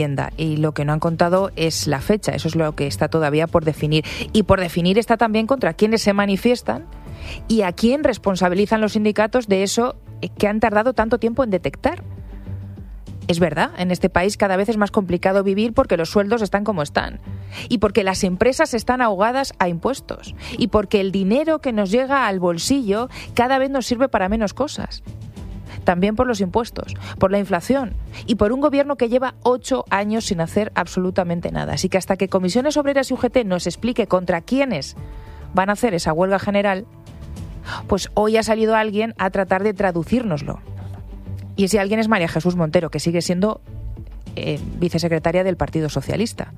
Y lo que no han contado es la fecha, eso es lo que está todavía por definir. Y por definir está también contra quienes se manifiestan y a quién responsabilizan los sindicatos de eso que han tardado tanto tiempo en detectar. Es verdad, en este país cada vez es más complicado vivir porque los sueldos están como están y porque las empresas están ahogadas a impuestos y porque el dinero que nos llega al bolsillo cada vez nos sirve para menos cosas. También por los impuestos, por la inflación y por un gobierno que lleva 8 años sin hacer absolutamente nada. Así que hasta que Comisiones Obreras y UGT nos explique contra quiénes van a hacer esa huelga general, pues hoy ha salido alguien a tratar de traducírnoslo. Y ese alguien es María Jesús Montero, que sigue siendo vicesecretaria del Partido Socialista.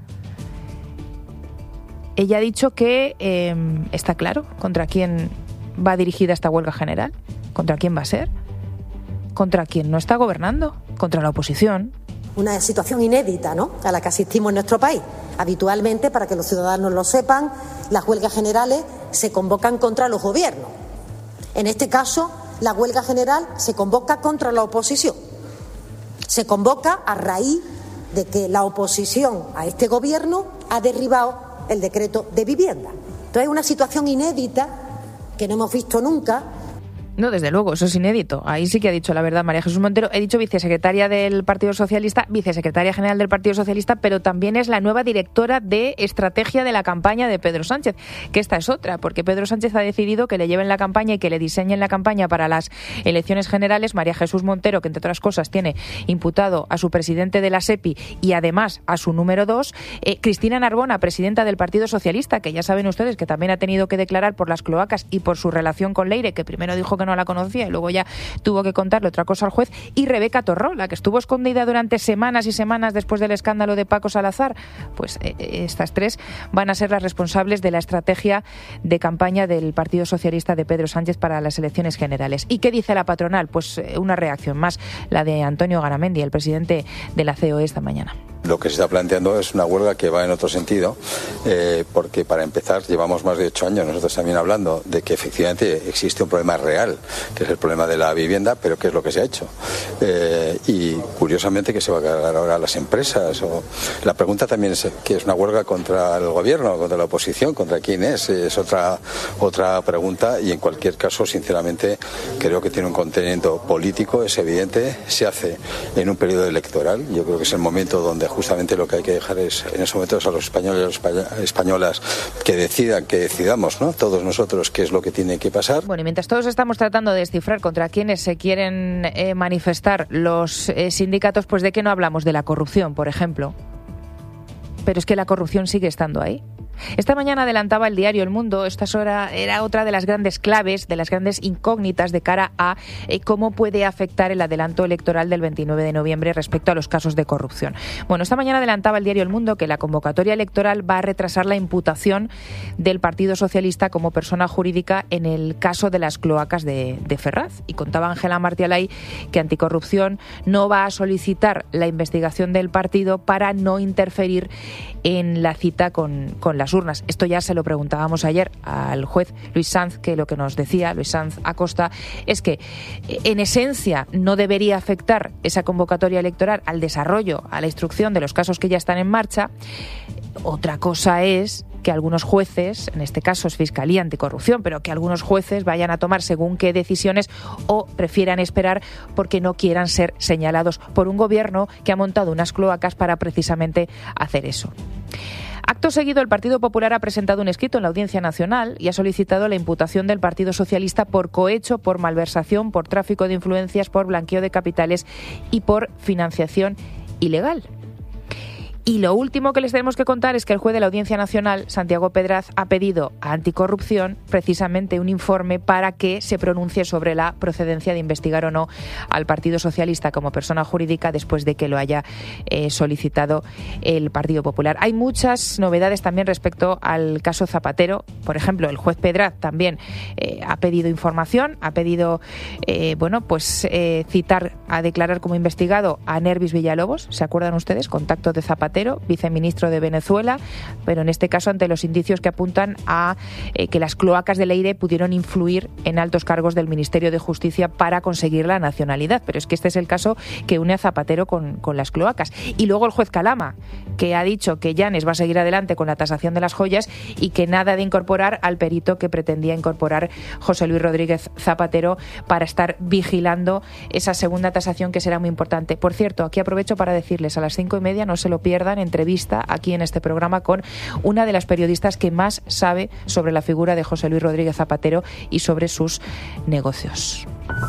Ella ha dicho que está claro contra quién va dirigida esta huelga general, contra quién va a ser. ¿Contra quién no está gobernando? Contra la oposición. Una situación inédita, ¿no?, a la que asistimos en nuestro país. Habitualmente, para que los ciudadanos lo sepan, las huelgas generales se convocan contra los gobiernos. En este caso, la huelga general se convoca contra la oposición. Se convoca a raíz de que la oposición a este gobierno ha derribado el decreto de vivienda. Entonces, es una situación inédita que no hemos visto nunca. No, desde luego, eso es inédito. Ahí sí que ha dicho la verdad María Jesús Montero. He dicho vicesecretaria del Partido Socialista, vicesecretaria general del Partido Socialista, pero también es la nueva directora de estrategia de la campaña de Pedro Sánchez, que esta es otra, porque Pedro Sánchez ha decidido que le lleven la campaña y que le diseñen la campaña para las elecciones generales. María Jesús Montero, que entre otras cosas tiene imputado a su presidente de la SEPI y además a su número 2, Cristina Narbona, presidenta del Partido Socialista, que ya saben ustedes que también ha tenido que declarar por las cloacas y por su relación con Leire, que primero dijo que no la conocía y luego ya tuvo que contarle otra cosa al juez, y Rebeca Torrola, que estuvo escondida durante semanas y semanas después del escándalo de Paco Salazar. Pues estas tres van a ser las responsables de la estrategia de campaña del Partido Socialista de Pedro Sánchez para las elecciones generales. ¿Y qué dice la patronal? Pues una reacción más, la de Antonio Garamendi, el presidente de la COE, esta mañana. Lo que se está planteando es una huelga que va en otro sentido, porque para empezar llevamos más de 8 años nosotros también hablando de que efectivamente existe un problema real, que es el problema de la vivienda, pero ¿qué es lo que se ha hecho? Y curiosamente, ¿qué se va a cargar ahora a las empresas? La pregunta también es que es una huelga contra el gobierno, contra la oposición, ¿contra quién es? Es otra pregunta, y en cualquier caso, sinceramente, creo que tiene un contenido político, es evidente, se hace en un periodo electoral. Yo creo que es el momento donde justamente lo que hay que dejar es en esos momentos a los españoles y a las españolas que decidamos, ¿no?, todos nosotros qué es lo que tiene que pasar. Bueno, y mientras todos estamos tratando de descifrar contra quiénes se quieren manifestar los sindicatos, pues ¿de qué no hablamos? De la corrupción, por ejemplo. Pero es que la corrupción sigue estando ahí. Esta mañana adelantaba el diario El Mundo, era otra de las grandes claves, de las grandes incógnitas de cara a cómo puede afectar el adelanto electoral del 29 de noviembre respecto a los casos de corrupción. Bueno, esta mañana adelantaba el diario El Mundo que la convocatoria electoral va a retrasar la imputación del Partido Socialista como persona jurídica en el caso de las cloacas de Ferraz. Y contaba Ángela Martialay que Anticorrupción no va a solicitar la investigación del partido para no interferir en la cita con las urnas. Esto ya se lo preguntábamos ayer al juez Luis Sanz, que lo que nos decía Luis Sanz Acosta es que en esencia no debería afectar esa convocatoria electoral al desarrollo, a la instrucción de los casos que ya están en marcha. Otra cosa es que algunos jueces, en este caso es Fiscalía Anticorrupción, pero que algunos jueces vayan a tomar según qué decisiones o prefieran esperar porque no quieran ser señalados por un gobierno que ha montado unas cloacas para precisamente hacer eso. Acto seguido, el Partido Popular ha presentado un escrito en la Audiencia Nacional y ha solicitado la imputación del Partido Socialista por cohecho, por malversación, por tráfico de influencias, por blanqueo de capitales y por financiación ilegal. Y lo último que les tenemos que contar es que el juez de la Audiencia Nacional, Santiago Pedraz, ha pedido a Anticorrupción precisamente un informe para que se pronuncie sobre la procedencia de investigar o no al Partido Socialista como persona jurídica después de que lo haya solicitado el Partido Popular. Hay muchas novedades también respecto al caso Zapatero. Por ejemplo, el juez Pedraz también ha pedido información, ha pedido citar a declarar como investigado a Nervis Villalobos. ¿Se acuerdan ustedes? Contacto de Zapatero Zapatero, viceministro de Venezuela, pero en este caso ante los indicios que apuntan a que las cloacas de Leire pudieron influir en altos cargos del Ministerio de Justicia para conseguir la nacionalidad. Pero es que este es el caso que une a Zapatero con las cloacas. Y luego el juez Calama, que ha dicho que Llanes va a seguir adelante con la tasación de las joyas y que nada de incorporar al perito que pretendía incorporar José Luis Rodríguez Zapatero para estar vigilando esa segunda tasación, que será muy importante. Por cierto, aquí aprovecho para decirles, a las 5:30 no se lo pierdan, entrevista aquí en este programa con una de las periodistas que más sabe sobre la figura de José Luis Rodríguez Zapatero y sobre sus negocios.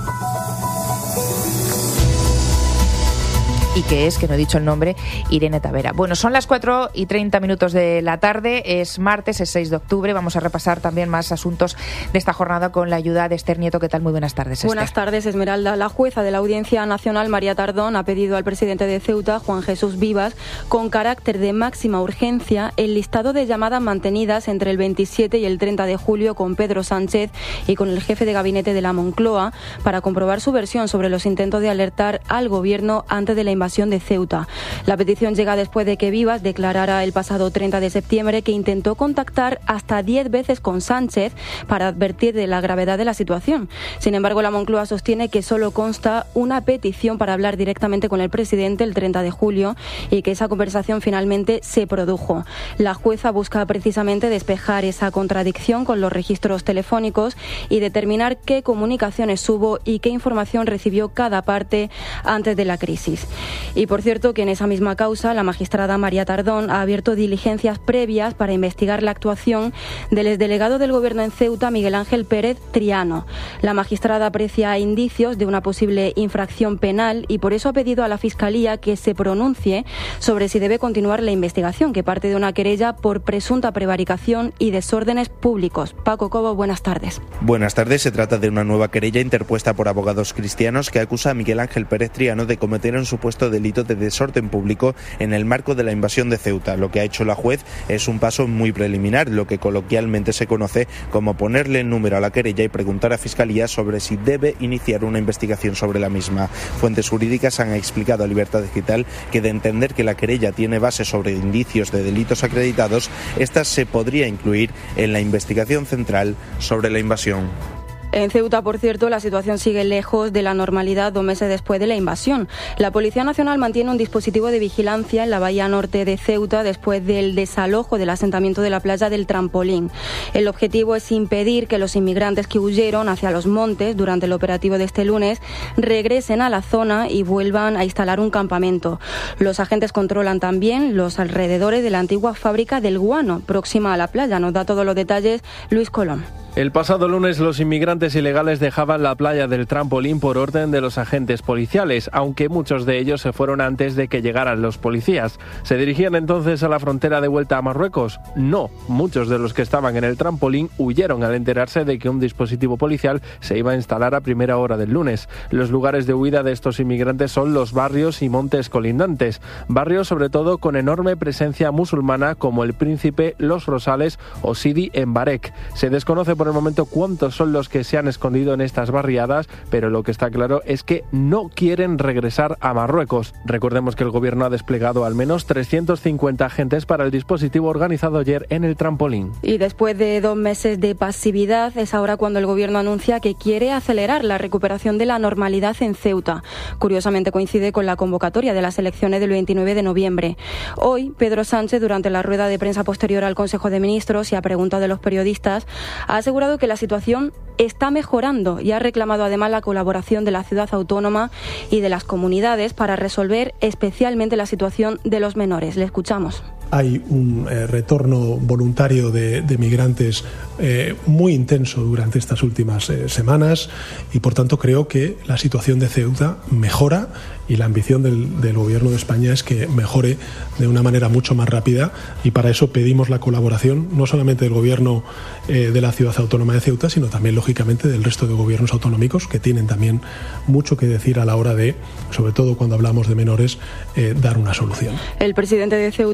Y que es, que no he dicho el nombre, Irene Tavera. Bueno, son las 4:30 de la tarde, es martes, es 6 de octubre. Vamos a repasar también más asuntos de esta jornada con la ayuda de Esther Nieto. ¿Qué tal? Muy buenas tardes, Esther. Buenas tardes, Esmeralda. La jueza de la Audiencia Nacional, María Tardón, ha pedido al presidente de Ceuta, Juan Jesús Vivas, con carácter de máxima urgencia, el listado de llamadas mantenidas entre el 27 y el 30 de julio con Pedro Sánchez y con el jefe de gabinete de la Moncloa para comprobar su versión sobre los intentos de alertar al gobierno antes de la invasión de Ceuta. La petición llega después de que Vivas declarara el pasado 30 de septiembre que intentó contactar hasta 10 veces con Sánchez para advertir de la gravedad de la situación. Sin embargo, la Moncloa sostiene que solo consta una petición para hablar directamente con el presidente el 30 de julio y que esa conversación finalmente se produjo. La jueza busca precisamente despejar esa contradicción con los registros telefónicos y determinar qué comunicaciones hubo y qué información recibió cada parte antes de la crisis. Y por cierto que en esa misma causa la magistrada María Tardón ha abierto diligencias previas para investigar la actuación del exdelegado del Gobierno en Ceuta, Miguel Ángel Pérez Triano. La magistrada aprecia indicios de una posible infracción penal y por eso ha pedido a la Fiscalía que se pronuncie sobre si debe continuar la investigación, que parte de una querella por presunta prevaricación y desórdenes públicos. Paco Cobo, buenas tardes. Buenas tardes. Se trata de una nueva querella interpuesta por abogados cristianos que acusa a Miguel Ángel Pérez Triano de cometer un supuesto delito de desorden público en el marco de la invasión de Ceuta. Lo que ha hecho la juez es un paso muy preliminar, lo que coloquialmente se conoce como ponerle número a la querella y preguntar a Fiscalía sobre si debe iniciar una investigación sobre la misma. Fuentes jurídicas han explicado a Libertad Digital que, de entender que la querella tiene base sobre indicios de delitos acreditados, esta se podría incluir en la investigación central sobre la invasión. En Ceuta, por cierto, la situación sigue lejos de la normalidad 2 meses después de la invasión. La Policía Nacional mantiene un dispositivo de vigilancia en la bahía norte de Ceuta después del desalojo del asentamiento de la playa del Trampolín. El objetivo es impedir que los inmigrantes que huyeron hacia los montes durante el operativo de este lunes regresen a la zona y vuelvan a instalar un campamento. Los agentes controlan también los alrededores de la antigua fábrica del guano, próxima a la playa. Nos da todos los detalles Luis Colón. El pasado lunes los inmigrantes ilegales dejaban la playa del Trampolín por orden de los agentes policiales, aunque muchos de ellos se fueron antes de que llegaran los policías. ¿Se dirigían entonces a la frontera de vuelta a Marruecos? No, muchos de los que estaban en el Trampolín huyeron al enterarse de que un dispositivo policial se iba a instalar a primera hora del lunes. Los lugares de huida de estos inmigrantes son los barrios y montes colindantes, barrios sobre todo con enorme presencia musulmana como El Príncipe, Los Rosales o Sidi en Barek. Se desconoce por el momento cuántos son los que se han escondido en estas barriadas, pero lo que está claro es que no quieren regresar a Marruecos. Recordemos que el gobierno ha desplegado al menos 350 agentes para el dispositivo organizado ayer en el Trampolín. Y después de 2 meses de pasividad, es ahora cuando el gobierno anuncia que quiere acelerar la recuperación de la normalidad en Ceuta. Curiosamente coincide con la convocatoria de las elecciones del 29 de noviembre. Hoy, Pedro Sánchez, durante la rueda de prensa posterior al Consejo de Ministros y a pregunta de los periodistas, ha asegurado que la situación está mejorando y ha reclamado además la colaboración de la ciudad autónoma y de las comunidades para resolver especialmente la situación de los menores. Le escuchamos. Hay un retorno voluntario de migrantes muy intenso durante estas últimas semanas y por tanto creo que la situación de Ceuta mejora y la ambición del Gobierno de España es que mejore de una manera mucho más rápida y para eso pedimos la colaboración no solamente del Gobierno de la ciudad autónoma de Ceuta, sino también lógicamente del resto de gobiernos autonómicos que tienen también mucho que decir a la hora de, sobre todo cuando hablamos de menores, dar una solución. El presidente de Ceuta, por su parte,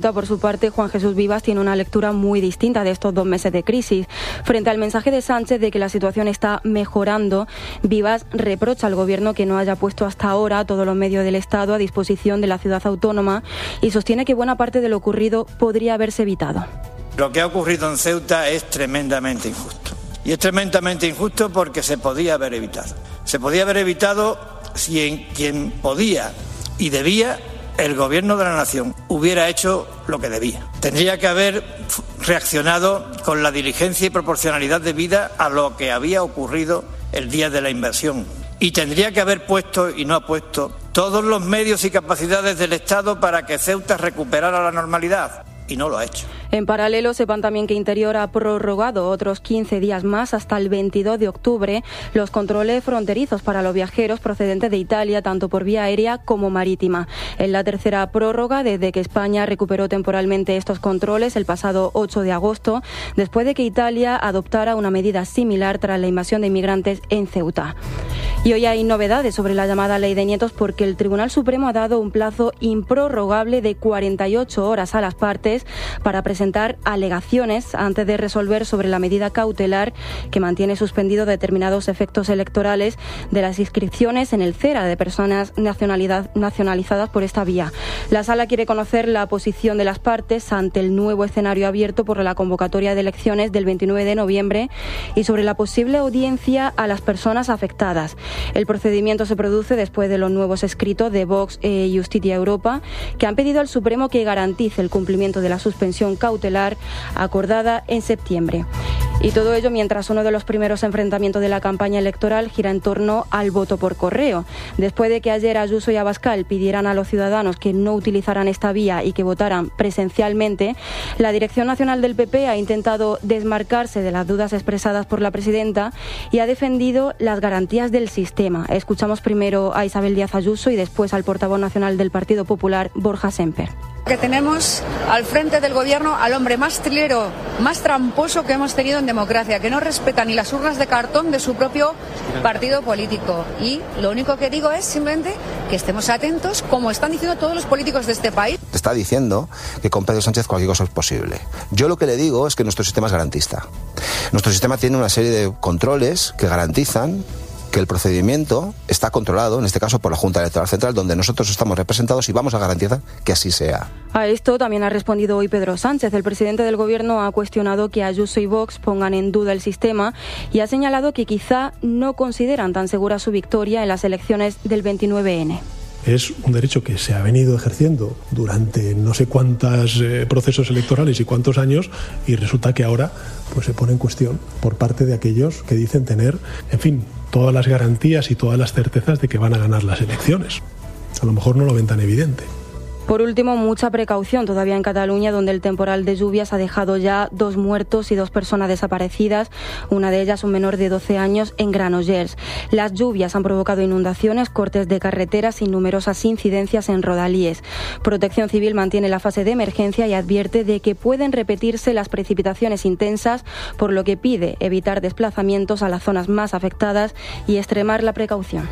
parte, Juan Jesús Vivas tiene una lectura muy distinta de estos 2 meses de crisis. Frente al mensaje de Sánchez de que la situación está mejorando, Vivas reprocha al Gobierno que no haya puesto hasta ahora todos los medios del Estado a disposición de la ciudad autónoma y sostiene que buena parte de lo ocurrido podría haberse evitado. Lo que ha ocurrido en Ceuta es tremendamente injusto. Y es tremendamente injusto porque se podía haber evitado. Se podía haber evitado si en quien podía y debía, el Gobierno de la Nación hubiera hecho lo que debía. Tendría que haber reaccionado con la diligencia y proporcionalidad debida a lo que había ocurrido el día de la invasión. Y tendría que haber puesto, y no ha puesto, todos los medios y capacidades del Estado para que Ceuta recuperara la normalidad. Y no lo ha hecho. En paralelo, sepan también que Interior ha prorrogado otros 15 días más hasta el 22 de octubre los controles fronterizos para los viajeros procedentes de Italia, tanto por vía aérea como marítima. Es la tercera prórroga desde que España recuperó temporalmente estos controles el pasado 8 de agosto, después de que Italia adoptara una medida similar tras la invasión de inmigrantes en Ceuta. Y hoy hay novedades sobre la llamada Ley de Nietos porque el Tribunal Supremo ha dado un plazo improrrogable de 48 horas a las partes para presentar alegaciones antes de resolver sobre la medida cautelar que mantiene suspendido determinados efectos electorales de las inscripciones en el CERA de personas nacionalizadas por esta vía. La Sala quiere conocer la posición de las partes ante el nuevo escenario abierto por la convocatoria de elecciones del 29 de noviembre y sobre la posible audiencia a las personas afectadas. El procedimiento se produce después de los nuevos escritos de Vox y Justicia Europa, que han pedido al Supremo que garantice el cumplimiento de la suspensión cautelar acordada en septiembre. Y todo ello mientras uno de los primeros enfrentamientos de la campaña electoral gira en torno al voto por correo. Después de que ayer Ayuso y Abascal pidieran a los ciudadanos que no utilizaran esta vía y que votaran presencialmente, la Dirección Nacional del PP ha intentado desmarcarse de las dudas expresadas por la presidenta y ha defendido las garantías del sistema. Escuchamos primero a Isabel Díaz Ayuso y después al portavoz nacional del Partido Popular, Borja Semper. Que tenemos al frente del gobierno al hombre más trilero, más tramposo que hemos tenido en democracia, que no respeta ni las urnas de cartón de su propio partido político. Y lo único que digo es simplemente que estemos atentos, como están diciendo todos los políticos de este país. Está diciendo que con Pedro Sánchez cualquier cosa es posible. Yo lo que le digo es que nuestro sistema es garantista. Nuestro sistema tiene una serie de controles que garantizan que el procedimiento está controlado, en este caso por la Junta Electoral Central, donde nosotros estamos representados y vamos a garantizar que así sea. A esto también ha respondido hoy Pedro Sánchez. El presidente del Gobierno ha cuestionado que Ayuso y Vox pongan en duda el sistema y ha señalado que quizá no consideran tan segura su victoria en las elecciones del 29N. Es un derecho que se ha venido ejerciendo durante no sé cuántos procesos electorales y cuántos años, y resulta que ahora pues se pone en cuestión por parte de aquellos que dicen tener, en fin, todas las garantías y todas las certezas de que van a ganar las elecciones. A lo mejor no lo ven tan evidente. Por último, mucha precaución todavía en Cataluña, donde el temporal de lluvias ha dejado ya 2 muertos y 2 personas desaparecidas, una de ellas un menor de 12 años en Granollers. Las lluvias han provocado inundaciones, cortes de carreteras y numerosas incidencias en rodalíes. Protección Civil mantiene la fase de emergencia y advierte de que pueden repetirse las precipitaciones intensas, por lo que pide evitar desplazamientos a las zonas más afectadas y extremar la precaución.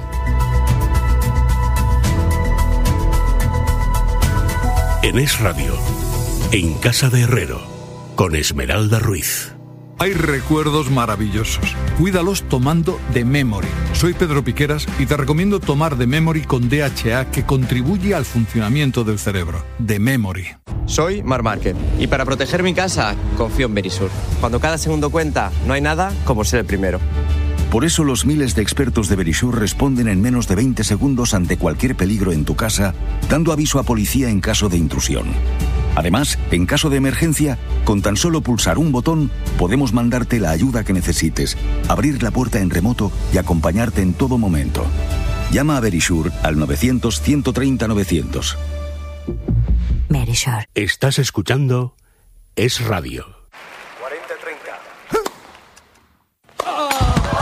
En Es Radio, en Casa de Herrero, con Esmeralda Ruiz. Hay recuerdos maravillosos. Cuídalos tomando The Memory. Soy Pedro Piqueras y te recomiendo tomar The Memory con DHA, que contribuye al funcionamiento del cerebro. The Memory. Soy Marc Márquez y para proteger mi casa confío en Verisur. Cuando cada segundo cuenta, no hay nada como ser el primero. Por eso los miles de expertos de Verisur responden en menos de 20 segundos ante cualquier peligro en tu casa, dando aviso a policía en caso de intrusión. Además, en caso de emergencia, con tan solo pulsar un botón, podemos mandarte la ayuda que necesites, abrir la puerta en remoto y acompañarte en todo momento. Llama a Verisur al 900-130-900. Verisur. Estás escuchando Es Radio.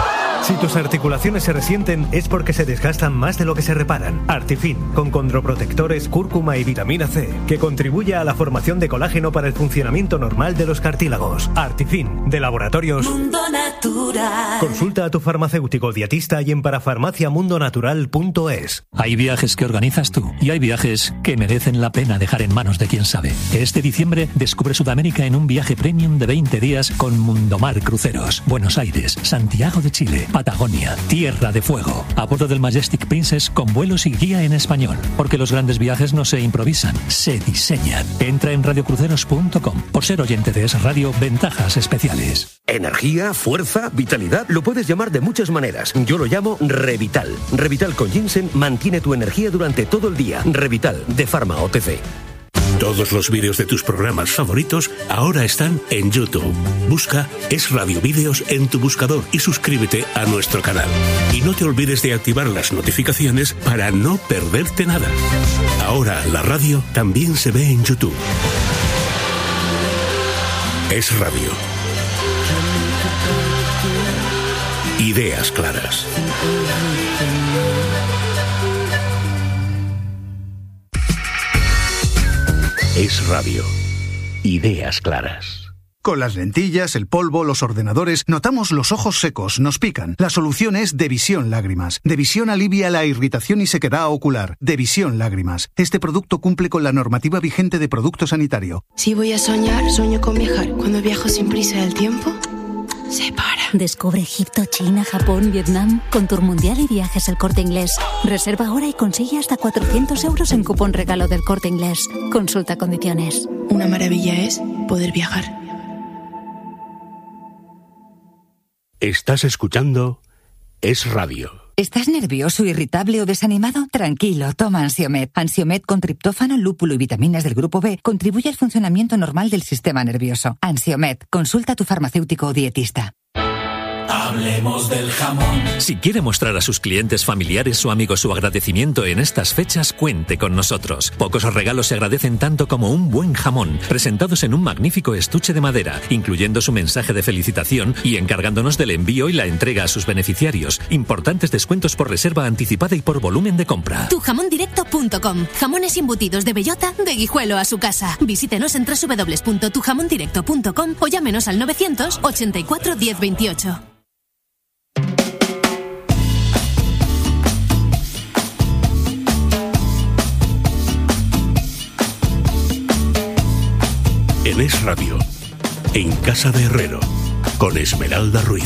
Si tus articulaciones se resienten es porque se desgastan más de lo que se reparan. Artifin, con condroprotectores, cúrcuma y vitamina C, que contribuye a la formación de colágeno para el funcionamiento normal de los cartílagos. Artifin, de Laboratorios Mundo Natural. Consulta a tu farmacéutico dietista y en parafarmaciamundonatural.es. Hay viajes que organizas tú y hay viajes que merecen la pena dejar en manos de quien sabe. Este diciembre descubre Sudamérica en un viaje premium de 20 días con Mundomar Cruceros. Buenos Aires, Santiago de Chile, Patagonia, Tierra de Fuego. A bordo del Majestic Princess con vuelos y guía en español. Porque los grandes viajes no se improvisan, se diseñan. Entra en radiocruceros.com. Por ser oyente de Es Radio, ventajas especiales. Energía, fuerza, vitalidad, lo puedes llamar de muchas maneras. Yo lo llamo Revital. Revital con ginseng mantiene tu energía durante todo el día. Revital, de Pharma OTC. Todos los vídeos de tus programas favoritos ahora están en YouTube. Busca Es Radio Vídeos en tu buscador y suscríbete a nuestro canal. Y no te olvides de activar las notificaciones para no perderte nada. Ahora la radio también se ve en YouTube. Es Radio. Ideas claras. Es Radio. Ideas claras. Con las lentillas, el polvo, los ordenadores, notamos los ojos secos, nos pican. La solución es Devisión Lágrimas. Devisión alivia la irritación y sequedad ocular. Devisión Lágrimas. Este producto cumple con la normativa vigente de producto sanitario. Si voy a soñar, sueño con viajar. Cuando viajo sin prisa del tiempo, se para. Descubre Egipto, China, Japón, Vietnam con Tour Mundial y Viajes El Corte Inglés. Reserva ahora y consigue hasta 400 euros en cupón regalo del Corte Inglés. Consulta condiciones. Una maravilla es poder viajar. Estás escuchando Es Radio. ¿Estás nervioso, irritable o desanimado? Tranquilo, toma Ansiomed. Ansiomed con triptófano, lúpulo y vitaminas del grupo B contribuye al funcionamiento normal del sistema nervioso. Ansiomed, consulta a tu farmacéutico o dietista. Hablemos del jamón. Si quiere mostrar a sus clientes, familiares o amigos su agradecimiento en estas fechas, cuente con nosotros. Pocos regalos se agradecen tanto como un buen jamón, presentados en un magnífico estuche de madera, incluyendo su mensaje de felicitación y encargándonos del envío y la entrega a sus beneficiarios. Importantes descuentos por reserva anticipada y por volumen de compra. Tujamondirecto.com. Jamones embutidos de bellota, de Guijuelo a su casa. Visítenos en www.tujamondirecto.com o llámenos al 984 1028. En Es Radio, en Casa de Herrero, con Esmeralda Ruiz.